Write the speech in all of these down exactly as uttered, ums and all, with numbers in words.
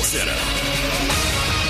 Center.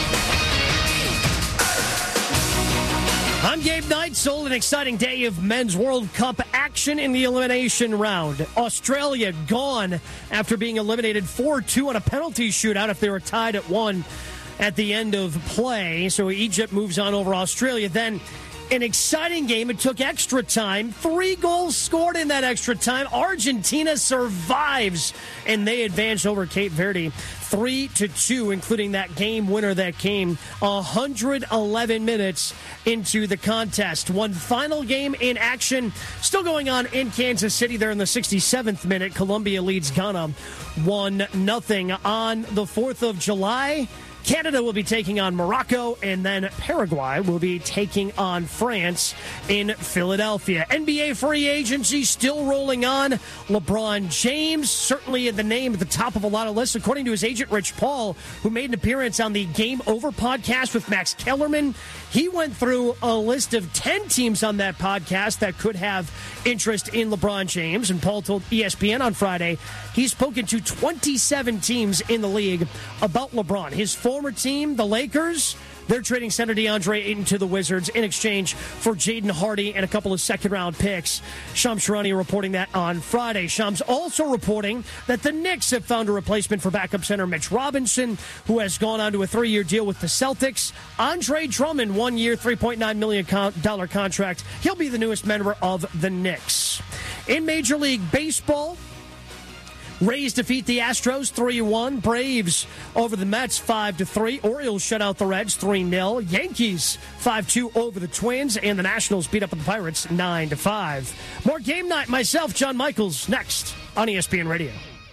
I'm Gabe Neitzel. An exciting day of Men's World Cup action in the elimination round. Australia gone after being eliminated four two on a penalty shootout if they were tied at one at the end of play. So Egypt moves on over Australia. Then an exciting game. It took extra time. Three goals scored in that extra time. Argentina survives, and they advance over Cape Verde three to two, including that game winner that came one hundred eleven minutes into the contest. One final game in action still going on in Kansas City. There in the sixty-seventh minute. Colombia leads Ghana one nothing. On the fourth of July, Canada will be taking on Morocco, and then Paraguay will be taking on France in Philadelphia. N B A free agency still rolling on. LeBron James, certainly the name at the top of a lot of lists, according to his agent, Rich Paul, who made an appearance on the Game Over podcast with Max Kellerman. He went through a list of ten teams on that podcast that could have interest in LeBron James, and Paul told E S P N on Friday he's spoken to twenty-seven teams in the league about LeBron. His former team, the Lakers, they're trading center DeAndre Ayton to the Wizards in exchange for Jaden Hardy and a couple of second-round picks. Shams Charania reporting that on Friday. Shams also reporting that the Knicks have found a replacement for backup center Mitch Robinson, who has gone on to a three-year deal with the Celtics. Andre Drummond, one-year, three point nine million dollars contract. He'll be the newest member of the Knicks. In Major League Baseball, Rays defeat the Astros three one. Braves over the Mets five to three. Orioles shut out the Reds three nil. Yankees five two over the Twins. And the Nationals beat up the Pirates nine to five. More game night. Myself, John Michaels, next on E S P N Radio.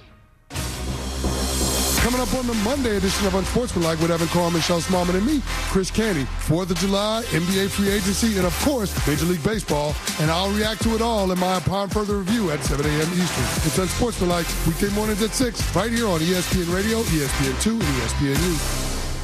Coming up on the Monday edition of Unsportsmanlike with Evan Carl, Michelle Smallman, and me, Chris Canty. fourth of July, N B A free agency, and of course, Major League Baseball. And I'll react to it all in my Upon Further Review at seven a.m. Eastern. It's Unsportsmanlike, weekday mornings at six, right here on E S P N Radio, E S P N two, and E S P N U.